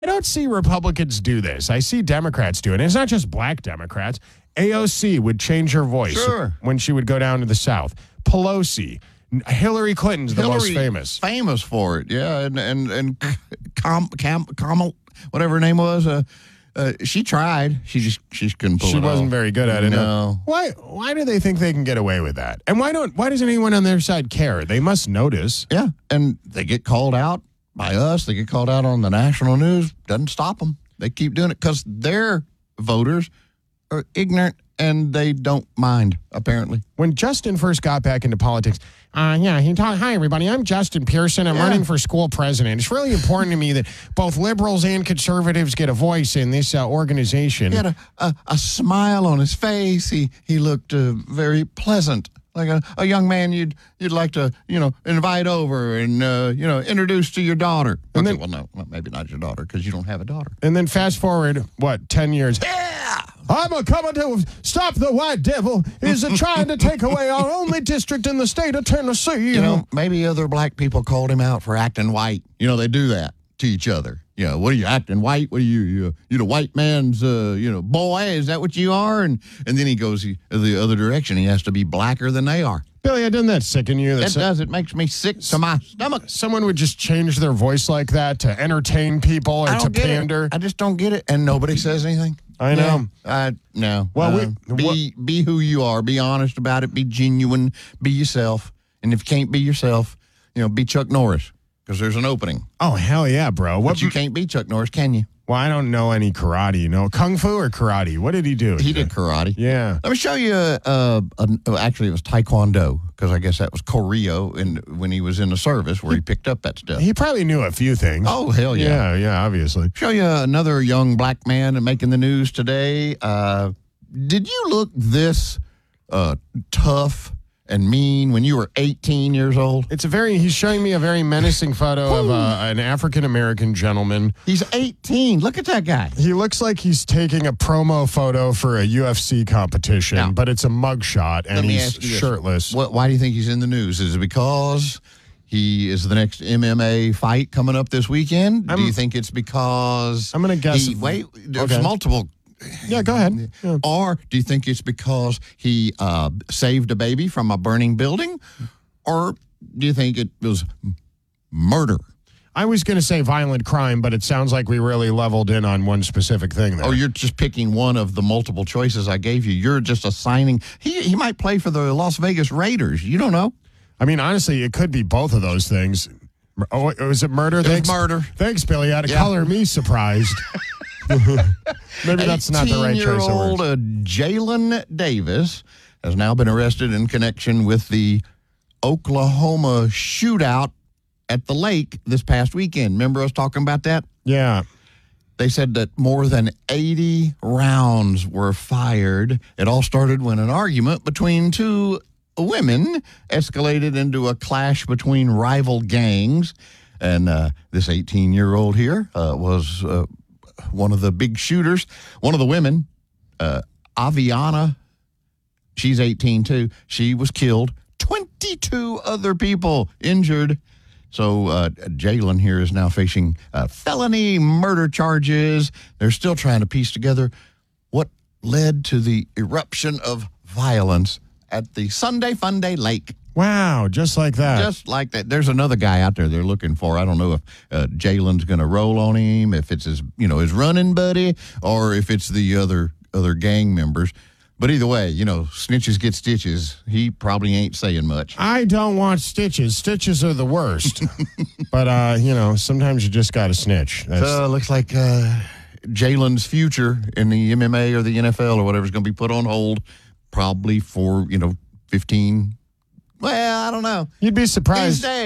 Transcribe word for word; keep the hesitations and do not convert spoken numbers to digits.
I don't see Republicans do this. I see Democrats do it. And it's not just black Democrats. A O C would change her voice Sure. when she would go down to the South. Pelosi. Hillary Clinton's the Hillary, most famous. Famous for it, yeah. And and and Kam, Kam, Kamal, whatever her name was, uh, uh, she tried. She just she just couldn't pull She it wasn't off. very good at it. No. Why? Why do they think they can get away with that? And why don't? Why doesn't anyone on their side care? They must notice. Yeah, and they get called out by us. They get called out on the national news. Doesn't stop them. They keep doing it because their voters are ignorant and they don't mind, apparently. When Justin first got back into politics, uh, yeah, he talked, hi, everybody, I'm Justin Pearson. I'm Yeah. running for school president. It's really important to me that both liberals and conservatives get a voice in this uh, organization. He had a, a, a smile on his face. He he looked uh, very pleasant, like a, a young man you'd you'd like to, you know, invite over and, uh, you know, introduce to your daughter. And Okay, then- well, no, well, maybe not your daughter because you don't have a daughter. And then fast forward, what, ten years? Yeah! I'm a coming to stop the white devil is a trying to take away our only district in the state of Tennessee. You know, maybe other black people called him out for acting white. You know, they do that to each other. You know, what are you acting white? What are you, you, you know, white man's, uh, you know, boy? Is that what you are? And and then he goes he, the other direction. He has to be blacker than they are. Billy, doesn't that sicken you? That so- does. It makes me sick to my stomach. Someone would just change their voice like that to entertain people or I to don't get pander. it. I just don't get it. And nobody says anything. I know. Yeah, I no. Well, Uh, we- be be who you are. Be honest about it. Be genuine. Be yourself. And if you can't be yourself, you know, be Chuck Norris because there's an opening. Oh, hell yeah, bro. What But you can't be Chuck Norris, can you? Well, I don't know any karate. You know, kung fu or karate? What did he do? He did karate. Yeah. Let me show you. Uh, a, oh, actually, it was Taekwondo because I guess that was Koryo in when he was in the service where he picked up that stuff. He probably knew a few things. Oh hell yeah! Yeah, yeah, obviously. Show you another young black man making the news today. Uh, did you look this uh, tough and mean when you were eighteen years old? It's a very, he's showing me a very menacing photo of uh, an African-American gentleman. He's eighteen. Look at that guy. He looks like he's taking a promo photo for a U F C competition, Now, but it's a mugshot and Let me he's ask you this. shirtless. What, why do you think he's in the news? Is it because he is the next M M A fight coming up this weekend? I'm- do you think it's because I'm gonna guess- He, wait, there's Okay. multiple. Yeah, go ahead. Yeah. Or do you think it's because he uh, saved a baby from a burning building? Or do you think it was murder? I was going to say violent crime, but it sounds like we really leveled in on one specific thing there. Or you're just picking one of the multiple choices I gave you. You're just assigning. He, he might play for the Las Vegas Raiders. You don't know. I mean, honestly, it could be both of those things. Oh, was it murder? It Thanks, was murder. Thanks, Billy. Out of Yeah. color me surprised. Maybe that's not the right choice of eighteen-year-old words. uh, Jalen Davis has now been arrested in connection with the Oklahoma shootout at the lake this past weekend. Remember us talking about that? Yeah. They said that more than eighty rounds were fired. It all started when an argument between two women escalated into a clash between rival gangs. And uh, this eighteen-year-old here uh, was uh, one of the big shooters. One of the women, uh, Aviana, she's eighteen too. She was killed. twenty-two other people injured. So uh, Jalen here is now facing uh, felony murder charges. They're still trying to piece together what led to the eruption of violence at the Sunday Funday Lake. Wow, just like that. Just like that. There's another guy out there they're looking for. I don't know if uh, Jalen's going to roll on him, if it's his, you know, his running buddy, or if it's the other other gang members. But either way, you know, snitches get stitches. He probably ain't saying much. I don't want stitches. Stitches are the worst. But, uh, you know, sometimes you just got to snitch. That's, So looks like uh, Jalen's future in the M M A or the N F L or whatever is going to be put on hold probably for, you know, fifteen. Well, I don't know. you'd be These surprised. days.